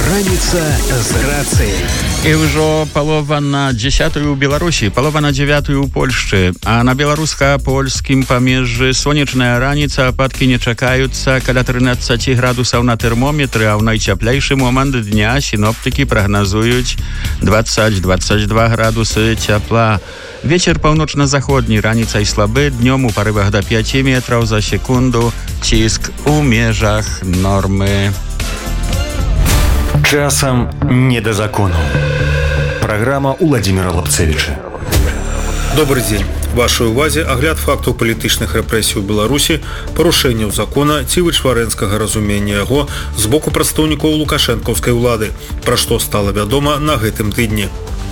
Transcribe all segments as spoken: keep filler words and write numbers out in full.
Раніца з рацыяй. І ўжо палова на дзесятую ў Беларусі, палова на дзевятую ў Польшчы, а на беларуска-польскім памежжы сонечная раніца, ападкі не чакаюцца, каля трынаццаць градусаў на тэрмометры, а ў найцяплейшы момант дня сіноптыкі прагназуюць дваццаць - дваццаць два градусы цяпла. Вецер паўночна-заходні, раніцай слабы, днём у парывах да пяці метраў за секунду, ціск у межах нормы. Часам не до закону. Программа Владимира Лапцевича. Добрый день. Вашей увазе агляд фактаў палітычных рэпрэсій у Беларусі, парушэнняў закона ці вычварэнскага разумення яго з боку прадстаўнікоў лукашэнкаўскай улады, пра што стала вядома на гэтым тыдні.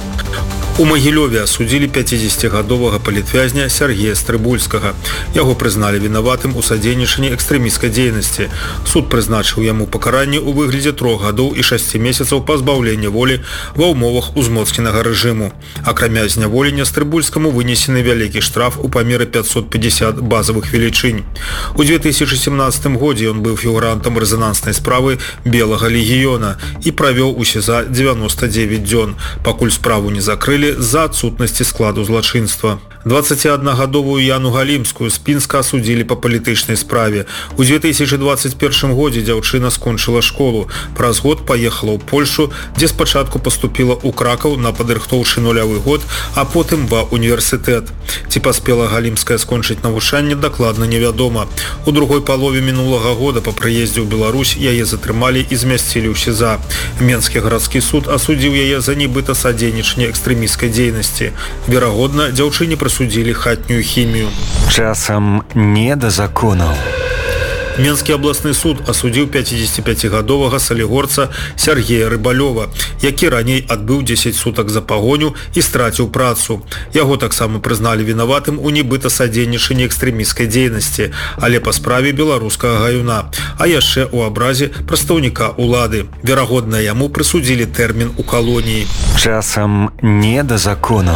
У Магілёве асудзілі пяцідзесяцігадовага палітвязня Сергея Стрыбульскага. Яго прызналі вінаватым у садзейнічанні экстрэмісцкай дзейнасці. Суд прызначыў яму пакаранне ў выглядзе трох гадоў і шасці месяцаў пазбаўлення волі ва ўмовах узмоцненага рэжыму. Акрамя зняволення Стрыбульскаму вынесены вялікі штраф у памеры пятьсот пятьдесят базавых велічынь. У две тысячи семнадцатым годзе ён быў фігурантам рэзананснай справы Белага легіёна і правёў у СІЗА девяносто девять дзён, пакуль справу не закрылі за адсутнасці складу злачынства. дваццаціаднагадовую Яну Галімскую з Пінска асудзілі па палітычнай справе. У две тысячи двадцать першым годзе дзяўчына скончыла школу. Праз год паехала ў Польшу, дзе спачатку паступіла ў Кракаў на падрыхтоўчы нулявы год, а потым ва універсітэт. Ці паспела Галімская скончыць навучанне, дакладна невядома. У другой палове мінулага года па прыездзе ў Беларусь яе затрымалі і змясцілі ў СІЗА. Менскі гарадскі суд асудзіў яе за нібыта садзейнічанне экстрэмісцкай дзейнасці. Верагодна, дзяўчыне прысудзілі хатнюю хімію. Часам не до закону. Менскі абласны суд асудзіў пяцідзесяціпяцігадовага салігорца Сергея Рыбалёва, які раней адбыў дзесяць сутак за пагоню і страціў працу. Яго таксама прызналі вінаватым у нібыта садзейнічанні экстрэмісцкай дзейнасці, але па справе беларускага гаюна, а яшчэ ў абразе прадстаўніка улады. Верагодна, яму прысудзілі тэрмін у калоніі. Часам не до закону.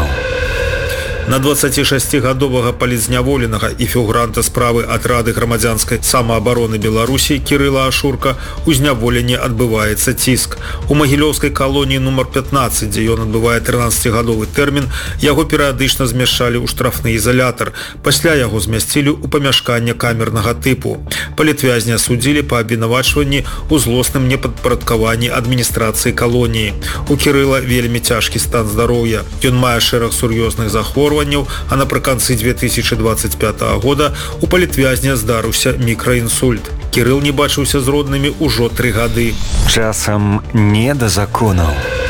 На дваццацішасцігадовага палітзняволенага і фігуранта справы атрады грамадзянскай самаабароны Беларусі Кірыла Ашурка у зняволенні адбываецца ціск. У магілёўскай калоніі нумар пятнаццаць, дзе ён адбывае трынаццацігадовы тэрмін, яго перыядычна змяшчалі ў штрафны ізалятар. Пасля яго змясцілі ў памяшканне камернага тыпу. Палітвязня судзілі па абвінавачванні ў злосным непадпарадкаванні адміністрацыі калоніі. У Кірыла вельмі цяжкі стан здароўя. Ён мае шэраг сур'ёзных захворванняў, а напрыканцы две тысячи двадцать пятого года у палітвязня здарыўся мікраінсульт. Кірыл не бачыўся з роднымі ўжо тры гады. Часам не до закону.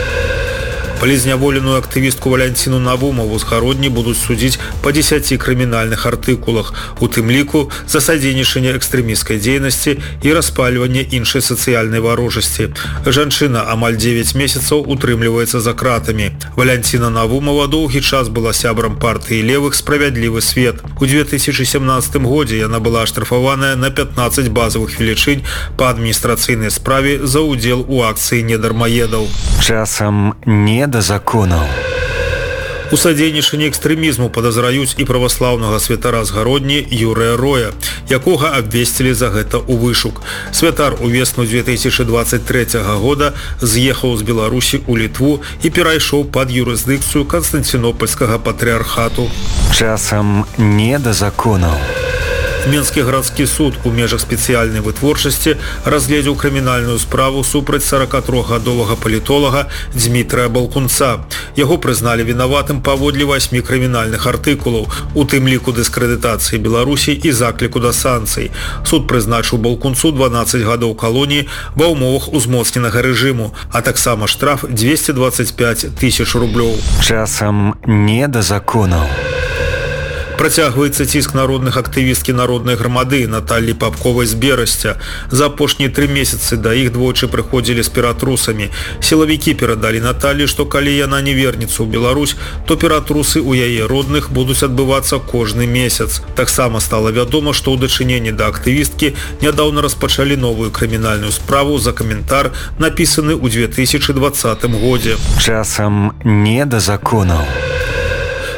Палізняволеную актывістку Валянціну Навумову з Гародні будуць судзіць па дзесяці крымінальных артыкулах, у тым ліку за садзейнічанне экстрэмісцкай дзейнасці і распальванне іншай сацыяльнай варожасці. Жанчына амаль дзевяць месяцаў утрымліваецца за кратамі. Валянціна Навумова доўгі час была сябрам партыі левых «Справядлівы свет». У две тысячи семнадцатым годзе яна была аштрафаваная на пятнаццаць базавых велічынь па адміністрацыйнай справе за ўдзел у акцыі недармаедаў. Часам не до закону. У садзейнічанні экстрэмізму падазраюць і праваслаўнага святара з Гародні Юрыя Роя, якога абвесцілі за гэта ў вышук. Святар у весну две тысячи двадцать третьего года з'ехаў з Беларусі ў Літву і перайшоў пад юрысдыкцыю Канстанцінопольскага патрыархату. Часам не до закону. Менскі гарадскі суд у межах спецыяльнай вытворчасці разгледзеў крымінальную справу супраць сорокатрохгадовага палітолага Дмітрыя Балкунца. Яго прызналі вінаватым паводле васьмі крымінальных артыкулаў, у тым ліку дыскрэдытацыі Беларусі і закліку да санкцый. Суд прызначыў Балкунцу дванаццаць гадоў калоніі ва ўмовах узмоцненага рэжыму, а таксама штраф двести двадцать пять тысяч рублёў. Часам не до закону. Працягваецца ціск народных актывісткі народнай грамады Наталлі Папковай з Берасця. За апошнія тры месяцы да іх двойчы прыходзілі з піратрусамі. Сілавікі перадалі Наталлі, што калі яна не вернецца ў Беларусь, то піратрусы ў яе родных будуць адбывацца кожны месяц. Таксама стала вядома, што ў дачыненні да актывісткі нядаўна распачалі новую крымінальную справу за каментар, напісаны ў две тысячи двадцатым годзе. Часам не до закону.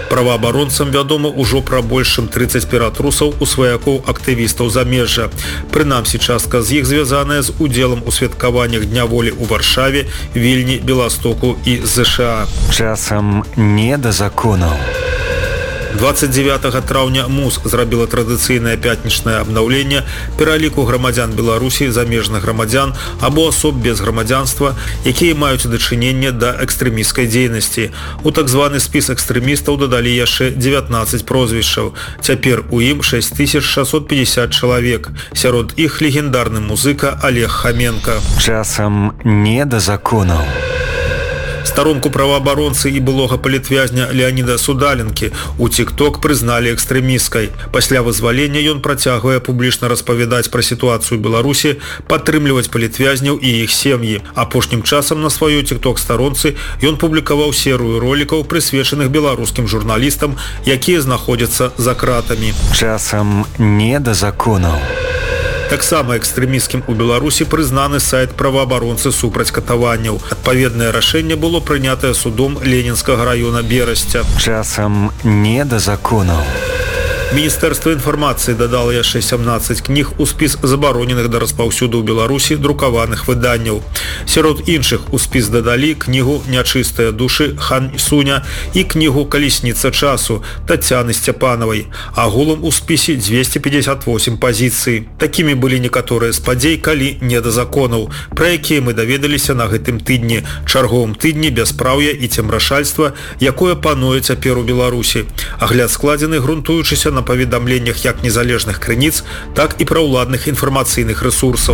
Праваабаронцам вядома ўжо пра больш чым трыццаць ператрусаў у сваякоў актывістаў замежжа. Прынамсі, частка з іх звязаная з удзелам у святкаваннях Дня волі ў Варшаве, Вільні, Беластоку і ЗША. Часам не да законаў. двадцать девятого траўня МУЗ зрабіла традыцыйнае пятнічнае абнаўленне пераліку грамадзян Беларусі, замежных грамадзян або асоб без грамадзянства, якія маюць дачыненне да экстрэмісцкай дзейнасці. У так званы спіс экстрэмістаў дадалі яшчэ дзевятнаццаць прозвішчаў. Цяпер у ім шэсць тысяч шэсцьсот пятьдесят чалавек. Сярод іх легендарны музыка Олег Хоменко. Часам не да законаў. Старонку праваабаронцы і былога палітвязня Леаніда Судаленкі у тик-ток прызналі экстрэмісткай. Пасля вызвалення ён працягвае публічна распавядаць пра сітуацыю ў Беларусі, падтрымліваць палітвязняў і іх сем'і. Апошнім часам на сваёй тик-ток-старонцы ён публікаваў серыю ролікаў, прысвечаных беларускім журналістам, якія знаходзяцца за кратамі. Часам не да законаў. Таксама экстрэмісцкім у Беларусі прызнаны сайт праваабаронцы супраць катаванняў. Адпаведнае рашэнне было прынятае судом Ленінскага раёна Берасця. Часам не да законаў. Міністэрства інфармацыі дадала яшчэ сямнаццаць кніг у спіс забароненых да распаўсюду ў Беларусі друкаваных выданняў. Сярод іншых у спіс дадалі кнігу «Нячыстыя душы» Хан Суня і кнігу «Калесніца часу» Тацяны Сцяпанавай. Агулам у спісе дзвесце пятьдесят восемь пазіцый. Такімі былі некаторыя з падзей, калі не да законаў, пра якія мы даведаліся на гэтым тыдні, чарговым тыдні бяспраўя і цемрашальства, якое пануе цяпер у Беларусі. Агляд складзены, грунтуючыся на паведамленнях як незалежных крыніц, так і праўладных інфармацыйных рэсурсаў.